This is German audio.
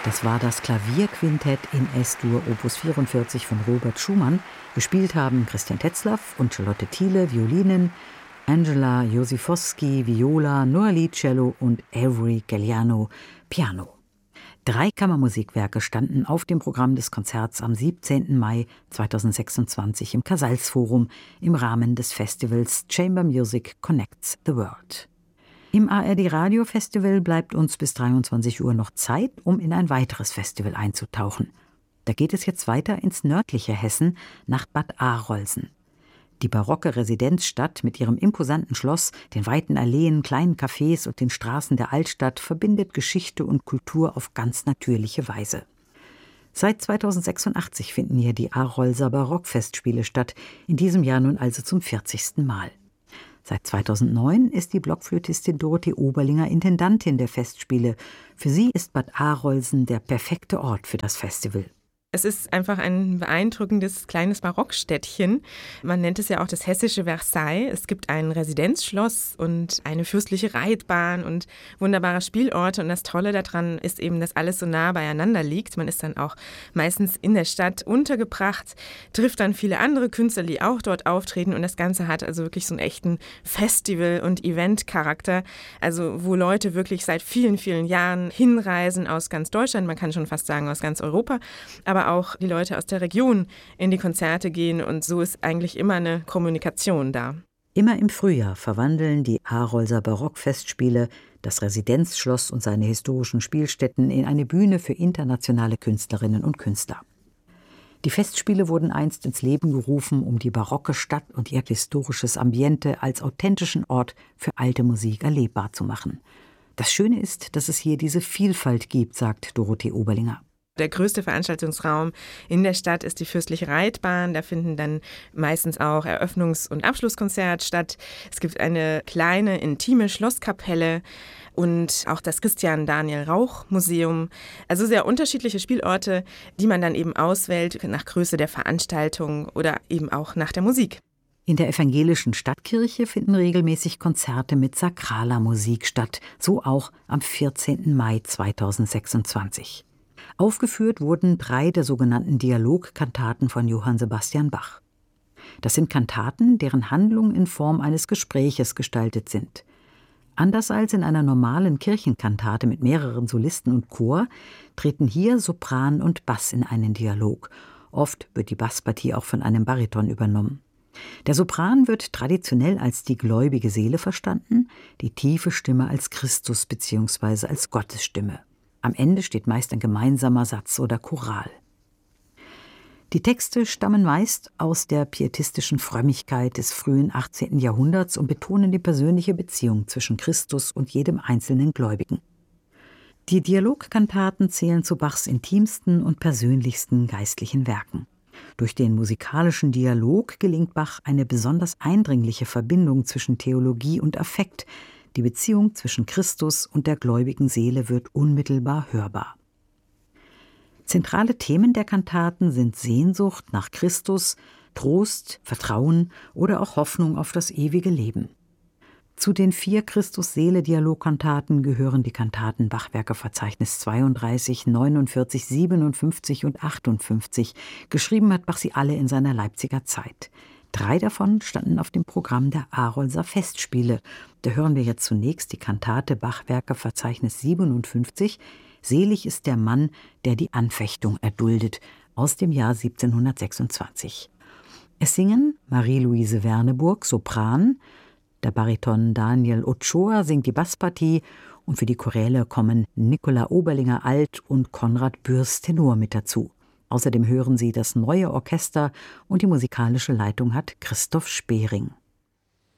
Das war das Klavierquintett in S-Dur Opus 44 von Robert Schumann. Gespielt haben Christian Tetzlaff und Charlotte Thiele Violinen, Angela Josifowski Viola, Noeli Cello und Avery Galliano Piano. 3 Kammermusikwerke standen auf dem Programm des Konzerts am 17. Mai 2026 im Casals-Forum im Rahmen des Festivals Chamber Music Connects the World. Im ARD-Radio-Festival bleibt uns bis 23 Uhr noch Zeit, um in ein weiteres Festival einzutauchen. Da geht es jetzt weiter ins nördliche Hessen, nach Bad Arolsen. Die barocke Residenzstadt mit ihrem imposanten Schloss, den weiten Alleen, kleinen Cafés und den Straßen der Altstadt verbindet Geschichte und Kultur auf ganz natürliche Weise. Seit 2086 finden hier die Arolser Barockfestspiele statt, in diesem Jahr nun also zum 40. Mal. Seit 2009 ist die Blockflötistin Dorothee Oberlinger Intendantin der Festspiele. Für sie ist Bad Arolsen der perfekte Ort für das Festival. Es ist einfach ein beeindruckendes kleines Barockstädtchen. Man nennt es ja auch das hessische Versailles. Es gibt ein Residenzschloss und eine fürstliche Reitbahn und wunderbare Spielorte. Und das Tolle daran ist eben, dass alles so nah beieinander liegt. Man ist dann auch meistens in der Stadt untergebracht, trifft dann viele andere Künstler, die auch dort auftreten. Und das Ganze hat also wirklich so einen echten Festival- und Event-Charakter. Also wo Leute wirklich seit vielen, vielen Jahren hinreisen aus ganz Deutschland. Man kann schon fast sagen aus ganz Europa. Aber auch die Leute aus der Region in die Konzerte gehen und so ist eigentlich immer eine Kommunikation da. Immer im Frühjahr verwandeln die Arolser Barockfestspiele das Residenzschloss und seine historischen Spielstätten in eine Bühne für internationale Künstlerinnen und Künstler. Die Festspiele wurden einst ins Leben gerufen, um die barocke Stadt und ihr historisches Ambiente als authentischen Ort für alte Musik erlebbar zu machen. Das Schöne ist, dass es hier diese Vielfalt gibt, sagt Dorothee Oberlinger. Der größte Veranstaltungsraum in der Stadt ist die fürstliche Reitbahn. Da finden dann meistens auch Eröffnungs- und Abschlusskonzerte statt. Es gibt eine kleine, intime Schlosskapelle und auch das Christian-Daniel-Rauch-Museum. Also sehr unterschiedliche Spielorte, die man dann eben auswählt nach Größe der Veranstaltung oder eben auch nach der Musik. In der evangelischen Stadtkirche finden regelmäßig Konzerte mit sakraler Musik statt, so auch am 14. Mai 2026. Aufgeführt wurden 3 der sogenannten Dialogkantaten von Johann Sebastian Bach. Das sind Kantaten, deren Handlung in Form eines Gespräches gestaltet sind. Anders als in einer normalen Kirchenkantate mit mehreren Solisten und Chor, treten hier Sopran und Bass in einen Dialog. Oft wird die Basspartie auch von einem Bariton übernommen. Der Sopran wird traditionell als die gläubige Seele verstanden, die tiefe Stimme als Christus bzw. als Gottesstimme. Am Ende steht meist ein gemeinsamer Satz oder Choral. Die Texte stammen meist aus der pietistischen Frömmigkeit des frühen 18. Jahrhunderts und betonen die persönliche Beziehung zwischen Christus und jedem einzelnen Gläubigen. Die Dialogkantaten zählen zu Bachs intimsten und persönlichsten geistlichen Werken. Durch den musikalischen Dialog gelingt Bach eine besonders eindringliche Verbindung zwischen Theologie und Affekt. Die Beziehung zwischen Christus und der gläubigen Seele wird unmittelbar hörbar. Zentrale Themen der Kantaten sind Sehnsucht nach Christus, Trost, Vertrauen oder auch Hoffnung auf das ewige Leben. Zu den 4 Christus-Seele-Dialogkantaten gehören die Kantaten Bachwerkeverzeichnis 32, 49, 57 und 58. Geschrieben hat Bach sie alle in seiner Leipziger Zeit. 3 davon standen auf dem Programm der Arolser Festspiele. Da hören wir jetzt zunächst die Kantate Bachwerkeverzeichnis 57, Selig ist der Mann, der die Anfechtung erduldet, aus dem Jahr 1726. Es singen Marie-Louise Werneburg, Sopran, der Bariton Daniel Ochoa singt die Basspartie und für die Choräle kommen Nicola Oberlinger Alt und Konrad Bürs Tenor mit dazu. Außerdem hören Sie das neue Orchester und die musikalische Leitung hat Christoph Spering.